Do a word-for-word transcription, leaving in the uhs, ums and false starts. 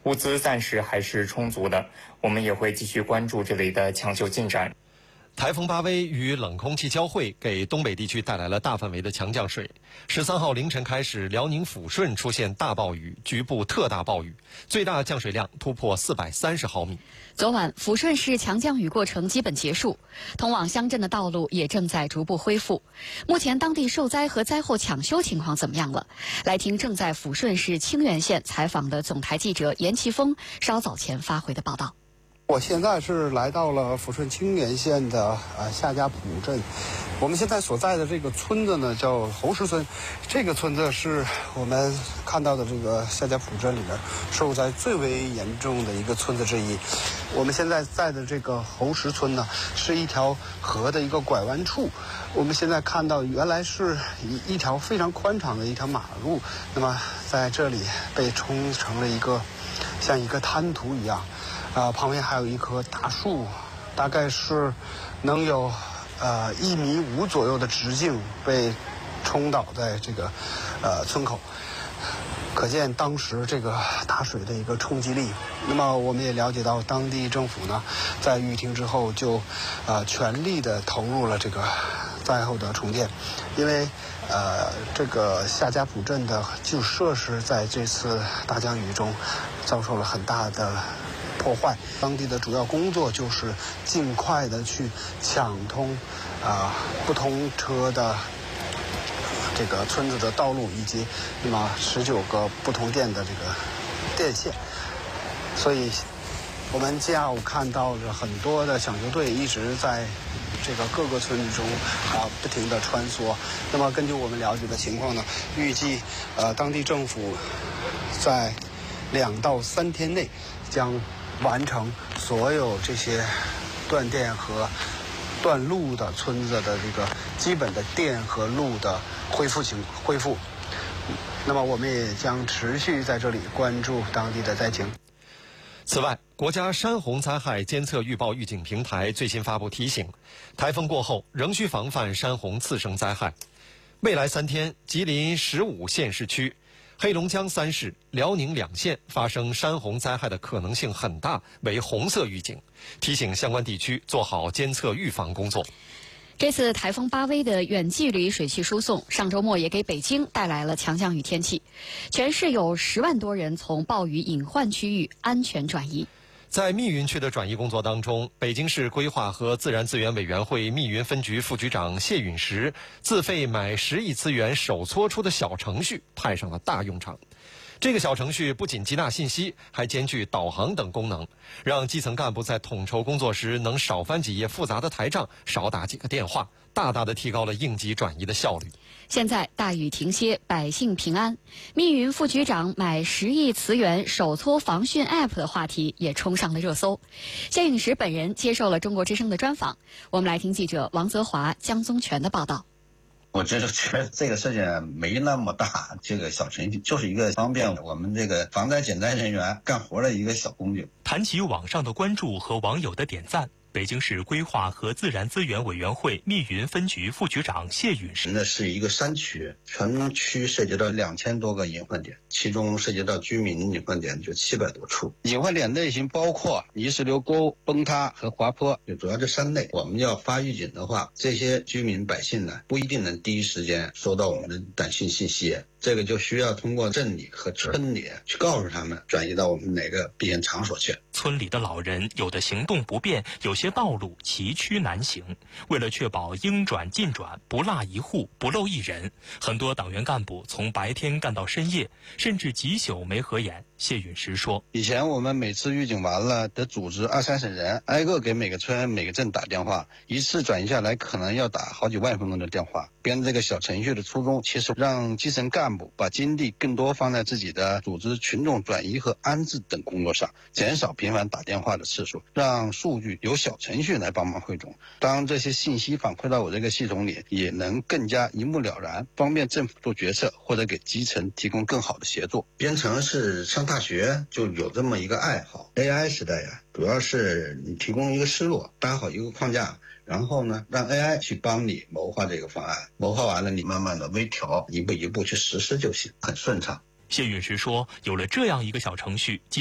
物资暂时还是充足的，我们也会继续关注这里的抢救进展。 台风巴威与冷空气交汇，给东北地区带来了大范围的强降水。十三号凌晨开始，辽宁抚顺出现大暴雨，局部特大暴雨，最大降水量突破四百三十毫米。 昨晚，抚顺市强降雨过程基本结束，通往乡镇的道路也正在逐步恢复。目前当地受灾和灾后抢修情况怎么样了？来听正在抚顺市清源县采访的总台记者严奇峰稍早前发回的报道。 我现在是来到了抚顺清源县的呃夏家堡镇，我们现在所在的这个村子呢叫侯石村，这个村子是我们看到的这个夏家堡镇里面受灾最为严重的一个村子之一。我们现在在的这个侯石村呢，是一条河的一个拐弯处。我们现在看到原来是一一条非常宽敞的一条马路，那么在这里被冲成了一个像一个滩涂一样。啊、呃，旁边还有一棵大树，大概是能有呃一米五左右的直径被冲倒在这个呃村口，可见当时这个大水的一个冲击力。那么我们也了解到，当地政府呢在雨停之后就呃全力的投入了这个灾后的重建，因为呃这个夏家堡镇的基础设施在这次大降雨中遭受了很大的破坏，当地的主要工作就是尽快的去抢通啊、呃、不通车的这个村子的道路，以及那么十九个不通电的这个电线。所以我们下午看到了很多的抢救队一直在这个各个村子中啊不停地穿梭。那么根据我们了解的情况呢，预计呃当地政府在两到三天内将完成所有这些断电和断路的村子的这个基本的电和路的恢复情恢复。那么我们也将持续在这里关注当地的灾情。 此外，国家山洪灾害监测预报预警平台最新发布提醒，台风过后仍需防范山洪次生灾害。未来三天，吉林十五县市区、黑龙江三市、辽宁两县发生山洪灾害的可能性很大，为红色预警，提醒相关地区做好监测预防工作。 这次台风巴威的远距离水汽输送，上周末也给北京带来了强降雨天气，全市有十万多人从暴雨隐患区域安全转移。 在密云区的转移工作当中，北京市规划和自然资源委员会密云分局副局长谢允石自费买十亿资源手搓出的小程序派上了大用场。这个小程序不仅接纳信息，还兼具导航等功能，让基层干部在统筹工作时能少翻几页复杂的台账，少打几个电话，大大的提高了应急转移的效率。 现在大雨停歇，百姓平安。密云副局长买十亿磁源手搓防汛 A P P 的话题也冲上了热搜。谢允石本人接受了中国之声的专访，我们来听记者王泽华、江宗全的报道。 我觉得觉得这个事情没那么大，这个小程序就是一个方便我们这个防灾减灾人员干活的一个小工具。 谈起网上的关注和网友的点赞，北京市规划和自然资源委员会密云分局副局长谢允石： 那是一个山区，全区涉及到两千多个隐患点，其中涉及到居民隐患点就七百多处。隐患点类型包括泥石流沟、崩塌和滑坡，就主要是山内。我们要发预警的话，这些居民百姓呢不一定能第一时间收到我们的短信信息，这个就需要通过镇里和村里去告诉他们转移到我们哪个避险场所去。 村里的老人有的行动不便，有些道路崎岖难行。为了确保应转尽转，不落一户不漏一人，很多党员干部从白天干到深夜，甚至几宿没合眼。谢允石说： 以前我们每次预警完了得组织二三十人，挨个给每个村每个镇打电话，一次转移下来可能要打好几万分钟的电话。编这个小程序的初衷，其实让基层干部把精力更多放在自己的组织群众转移和安置等工作上，减少频繁打电话的次数，让数据由小程序来帮忙汇总。当这些信息反馈到我这个系统里，也能更加一目了然，方便政府做决策或者给基层提供更好的协作。编程是上大学就有这么一个爱好 ，A I 时代呀，主要是你提供一个思路，搭好一个框架，然后呢，让 A I 去帮你谋划这个方案，谋划完了，你慢慢的微调，一步一步去实施就行，很顺畅。 谢允石说，有了这样一个小程序，